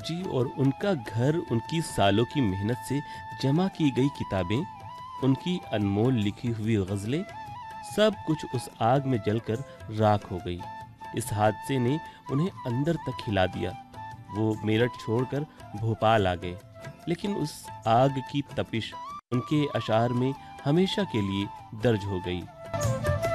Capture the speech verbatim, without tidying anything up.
बाबूजी और उनका घर, उनकी सालों की मेहनत से जमा की गई किताबें, उनकी अनमोल लिखी हुई गज़लें, सब कुछ उस आग में जलकर राख हो गई। इस हादसे ने उन्हें अंदर तक हिला दिया। वो मेरठ छोड़कर भोपाल आ गए, लेकिन उस आग की तपिश उनके अशार में हमेशा के लिए दर्ज हो गई।